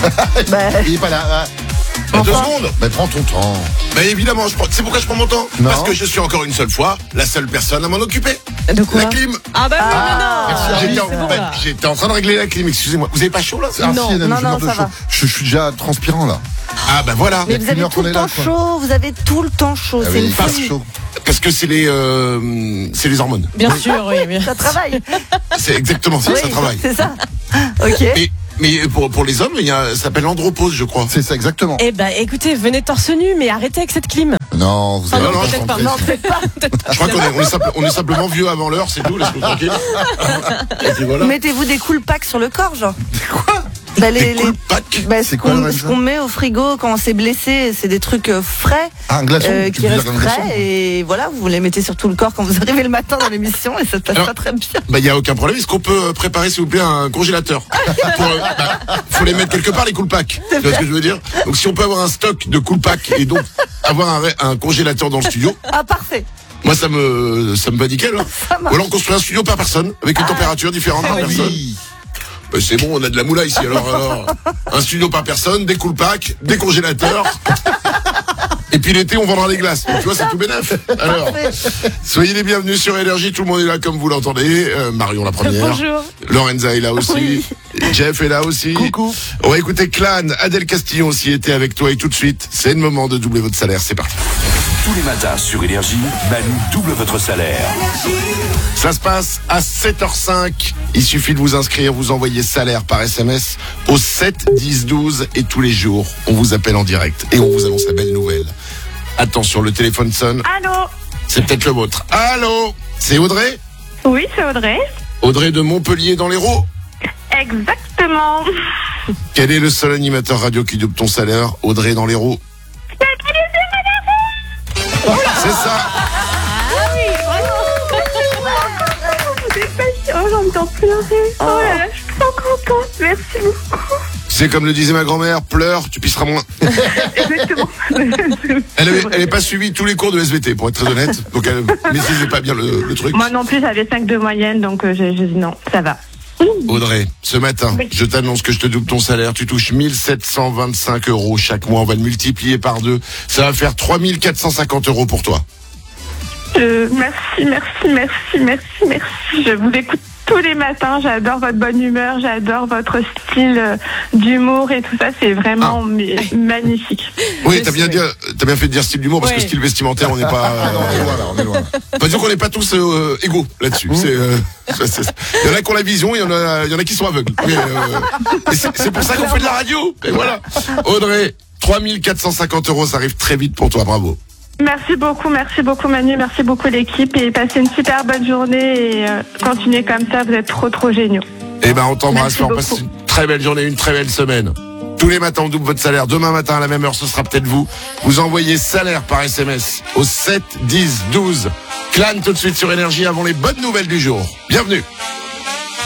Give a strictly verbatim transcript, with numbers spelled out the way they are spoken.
bah... Il est pas là. Enfin. Deux secondes. Mais prends ton temps. Mais évidemment, je prends... c'est pourquoi je prends mon temps. Non. Parce que je suis encore une seule fois la seule personne à m'en occuper. De quoi? La clim. Ah bah oui, ah, non, non. J'étais, Oui, en... bon, bah, j'étais en train de régler la clim, excusez-moi. Vous avez pas chaud là? Ah, Non, si, Anna, non, je non, meurs de ça chaud. va. Je, je suis déjà transpirant là. Ah bah voilà. Mais vous avez tout le temps chaud, vous avez tout le temps chaud, Ah c'est oui, une il passe folie. chaud. Parce que c'est les, euh, c'est les hormones. Bien sûr, oui. Mais... Ça travaille. C'est exactement ça, Oui, ça travaille. C'est ça. Ok. Mais, mais pour, pour les hommes, il y a, ça s'appelle l'andropause, je crois. C'est ça, exactement. Eh ben, écoutez, venez torse nu, mais arrêtez avec cette clim. Non, vous Ah avez non, pas peut-être compris. Non, peut-être pas. Je crois qu'on est, on est, simple- on est simplement vieux avant l'heure, c'est tout, laisse-nous tranquille. Et puis voilà. Mettez-vous des cool packs sur le corps, genre. Quoi? Bah, les, Des les... cool packs. Bah, ce C'est quoi, qu'on Lorenza ce qu'on met au frigo quand on s'est blessé, c'est des trucs euh, frais, Ah, un glaçon euh, tu qui veux dire restent un glaçon frais, et voilà, vous les mettez sur tout le corps quand vous arrivez le matin dans l'émission, et ça se passe Alors, pas très bien. Bah, il y a aucun problème. Est-ce qu'on peut préparer, s'il vous plaît, un congélateur? Pour, euh, bah, faut les mettre quelque part, les cool packs. Tu vois ce que je veux dire? Donc, si on peut avoir un stock de cool packs et donc avoir un, ré- un congélateur dans le studio, Ah, parfait. moi, ça me, ça me va nickel. Hein. Ou alors, on construit un studio par personne, avec une température différente par personne. Oui. Bah, c'est bon, on a de la moula ici. Alors, alors, un studio par personne, des cool packs, des congélateurs. Et puis l'été, on vendra des glaces. Donc, tu vois, c'est tout bénef. Alors, soyez les bienvenus sur Énergie. Tout le monde est là, comme vous l'entendez. Euh, Marion, la première. Bonjour. Lorenza est là aussi. Oui. Jeff est là aussi. Coucou. On va écouter Clan. Adèle Castillon aussi était avec toi. Et tout de suite, c'est le moment de doubler votre salaire. C'est parti. Tous les matins sur Énergie, Manu double votre salaire. Ça se passe à sept heures cinq. Il suffit de vous inscrire, vous envoyez salaire par S M S au sept dix douze et tous les jours, on vous appelle en direct et on vous annonce la belle nouvelle. Attention, le téléphone sonne. Allô? C'est peut-être le vôtre. Allô? C'est Audrey? Oui, c'est Audrey. Audrey de Montpellier dans l'Hérault. Exactement. Quel est le seul animateur radio qui double ton salaire? Audrey dans l'Hérault. C'est ça. Oh, j'ai envie d'en pleurer. Oh là là, je suis trop contente. Merci beaucoup. C'est comme le disait ma grand-mère, pleure, tu pisseras moins. Exactement. Elle avait, elle est pas suivi tous les cours de S V T, pour être très honnête. Donc elle maîtrisait pas bien le, le truc. Moi non plus, j'avais cinq de moyenne, donc euh, j'ai dit non, ça va. Audrey, ce matin, Oui. je t'annonce que je te double ton salaire. Tu touches mille sept cent vingt-cinq euros chaque mois. On va le multiplier par deux. Ça va faire trois mille quatre cent cinquante euros pour toi. Euh, merci, merci, merci, merci, merci. Je vous écoute tous les matins. J'adore votre bonne humeur, j'adore votre style euh, d'humour et tout ça. C'est vraiment mais, magnifique. Oui, t'as bien, dit, t'as bien fait de dire style d'humour parce Ouais. que style vestimentaire, on n'est pas. Ah non, on est loin là, on est loin. Pas dire qu'on n'est pas tous euh, égaux là-dessus. C'est, euh, c'est- c'est- il y en a qui ont la vision, il y en a, il y en a qui sont aveugles. Mais, euh, mais c'est, c'est pour ça qu'on fait de la radio. Et voilà. Audrey, trois mille quatre cent cinquante euros, ça arrive très vite pour toi. Bravo. Merci beaucoup, merci beaucoup Manu, merci beaucoup l'équipe et passez une super bonne journée et euh, continuez comme ça, vous êtes trop trop géniaux. Eh ben, on t'embrasse. Merci On passe beaucoup. une très belle journée, une très belle semaine. Tous les matins, on double votre salaire. Demain matin, à la même heure, ce sera peut-être vous. Vous envoyez salaire par S M S au sept dix douze. Clan tout de suite sur Énergie avant les bonnes nouvelles du jour. Bienvenue.